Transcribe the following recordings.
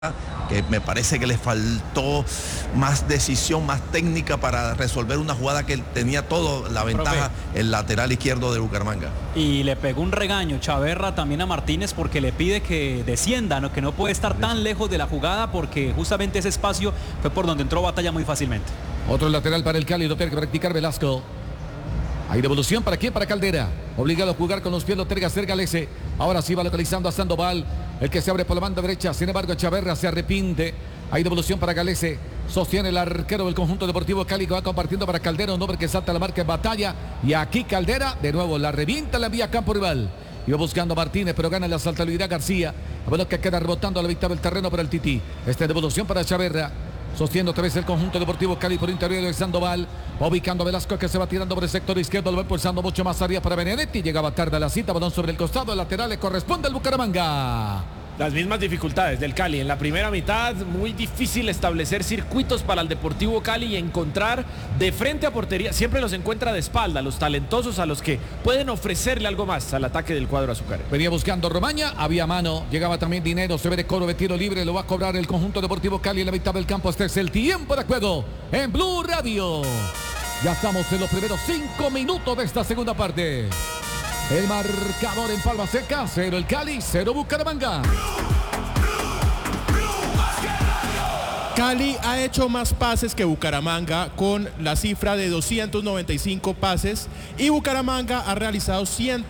que me parece que le faltó más decisión, más técnica para resolver una jugada que tenía toda la ventaja el lateral izquierdo de Bucaramanga. Y le pegó un regaño Chaverra también a Martínez porque le pide que descienda, ¿no? Que no puede estar tan lejos de la jugada porque justamente ese espacio fue por donde entró Batalla muy fácilmente. Otro lateral para el Cali, lo tiene que practicar Velasco. Hay devolución, ¿para quién? Para Caldera. Obligado a jugar con los pies, lo tiene que hacer Galese. Ahora sí va localizando a Sandoval, el que se abre por la banda derecha. Sin embargo, Chaverra se arrepiente. Hay devolución para Galese. Sostiene el arquero del conjunto deportivo Cali, que va compartiendo para Caldera, un hombre que salta la marca en Batalla. Y aquí Caldera, de nuevo, la revienta, la envía a campo rival. Iba buscando a Martínez, pero gana la saltabilidad García. A ver lo que queda rebotando a la mitad del terreno para el Tití. Esta devolución para Chaverra. Sostiendo otra vez el conjunto deportivo Cali por interior de Sandoval. Va ubicando a Velasco, que se va tirando por el sector izquierdo. Lo va impulsando mucho más arriba para Benedetti. Llegaba tarde a la cita. Balón sobre el costado. El lateral le corresponde al Bucaramanga. Las mismas dificultades del Cali. En la primera mitad, muy difícil establecer circuitos para el Deportivo Cali y encontrar de frente a portería. Siempre los encuentra de espalda, los talentosos, a los que pueden ofrecerle algo más al ataque del cuadro azucarero. Venía buscando Romaña, había mano, llegaba también dinero, se ve de coro de tiro libre, lo va a cobrar el conjunto Deportivo Cali en la mitad del campo. Este es el tiempo de juego en Blue Radio. Ya estamos en los primeros 5 minutos de esta segunda parte. El marcador en Palma Seca, 0 el Cali, 0 Bucaramanga. Cali ha hecho más pases que Bucaramanga con la cifra de 295 pases y Bucaramanga ha realizado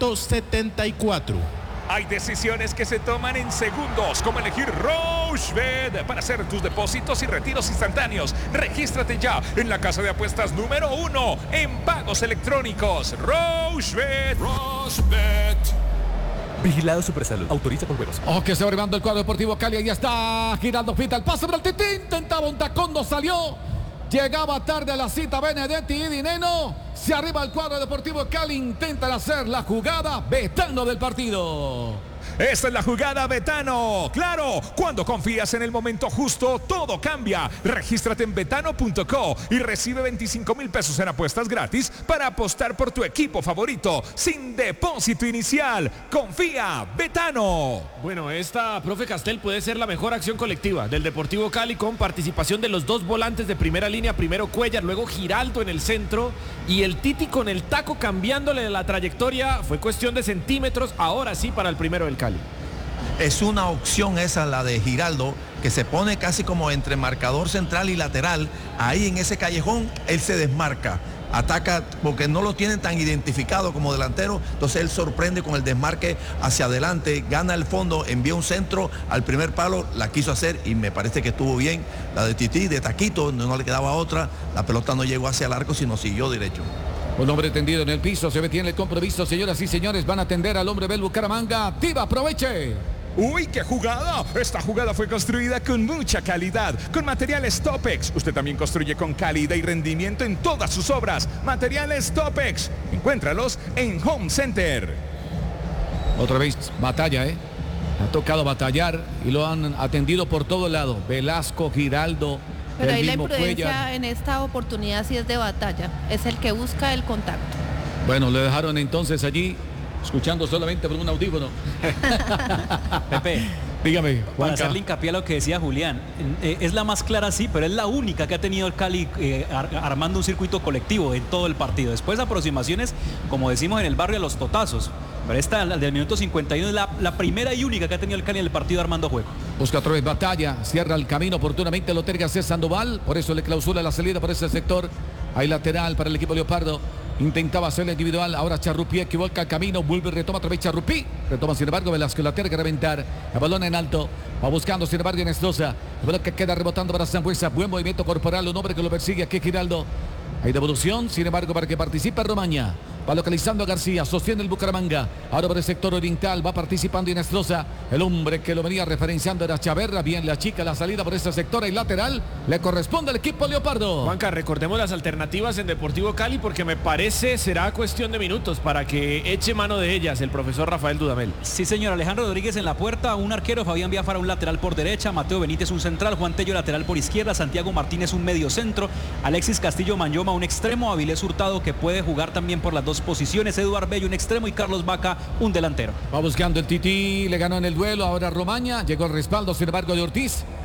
174. Hay decisiones que se toman en segundos, como elegir Rochebet para hacer tus depósitos y retiros instantáneos. Regístrate ya en la casa de apuestas número 1 en pagos electrónicos. Rochebet. Rochebet. Vigilado Supersalud. Autoriza por juegos. Oh, que se va arribando el cuadro deportivo Cali. Ahí está girando Fita. El pase para el Tití. Intentaba un tacón, no salió. Llegaba tarde a la cita Benedetti y Dineno. Se arriba el cuadro deportivo Cali. Intentan hacer la jugada. Betano del partido. Esta es la jugada Betano. Claro, cuando confías en el momento justo, todo cambia. Regístrate en betano.co y recibe 25,000 pesos en apuestas gratis para apostar por tu equipo favorito sin depósito inicial. Confía, Betano. Bueno, esta, profe Castel, puede ser la mejor acción colectiva del Deportivo Cali con participación de los dos volantes de primera línea. Primero Cuellar, luego Giraldo en el centro y el Titi con el taco cambiándole la trayectoria. Fue cuestión de centímetros, ahora sí para el primero del Cali. Es una opción esa, la de Giraldo, que se pone casi como entre marcador central y lateral. Ahí en ese callejón, él se desmarca. Ataca porque no lo tienen tan identificado como delantero. Entonces él sorprende con el desmarque hacia adelante. Gana el fondo, envía un centro al primer palo. La quiso hacer y me parece que estuvo bien. La de Tití, de taquito, no le quedaba otra. La pelota no llegó hacia el arco, sino siguió derecho. Un hombre tendido en el piso, se ve, tiene el compromiso, señoras y señores, van a atender al hombre del Bucaramanga. Activa, aproveche. ¡Uy, qué jugada! Esta jugada fue construida con mucha calidad, con materiales Topex. Usted también construye con calidad y rendimiento en todas sus obras. Materiales Topex. Encuéntralos en Home Center. Otra vez batalla, ha tocado batallar y lo han atendido por todo lado. Velasco, Giraldo. Pero ahí la imprudencia en esta oportunidad sí es de Batalla, es el que busca el contacto. Bueno, le dejaron entonces allí, escuchando solamente por un audífono. Pepe, dígame, para hacerle hincapié a lo que decía Julián, es la más clara sí, pero es la única que ha tenido el Cali armando un circuito colectivo en todo el partido. Después aproximaciones, como decimos en el barrio, a los totazos. Pero esta, la del minuto 51, es la primera y única que ha tenido el Cali en el partido armando juego. Busca otra vez Batalla, cierra el camino oportunamente, lo tiene que hacer Sandoval, por eso le clausura la salida por ese sector. Hay lateral para el equipo Leopardo. Intentaba hacerle individual, ahora Charrupí equivoca el camino, vuelve y retoma otra vez Charrupí. Retoma sin embargo Velasco, la tiene que reventar. El balón en alto, va buscando sin embargo Nestroza. El balón que queda rebotando para Sambuesa, buen movimiento corporal, un hombre que lo persigue aquí Giraldo. Hay devolución, sin embargo, para que participe Romaña. Va localizando a García, sostiene el Bucaramanga. Ahora por el sector oriental va participando Inestrosa. El hombre que lo venía referenciando era Chaverra. Bien la chica, la salida por ese sector y lateral. Le corresponde al equipo Leopardo. Juanca, recordemos las alternativas en Deportivo Cali porque me parece será cuestión de minutos para que eche mano de ellas el profesor Rafael Dudamel. Sí, señor. Alejandro Rodríguez en la puerta, un arquero, Fabián Biafara un lateral por derecha, Mateo Benítez un central, Juan Tello lateral por izquierda, Santiago Martínez un medio centro, Alexis Castillo Manyoma un extremo, Avilés Hurtado que puede jugar también por las dos posiciones, Eduard Bello un extremo y Carlos Vaca un delantero. Va buscando el Tití, le ganó en el duelo, ahora Romaña, llegó el respaldo sin embargo de Ortiz.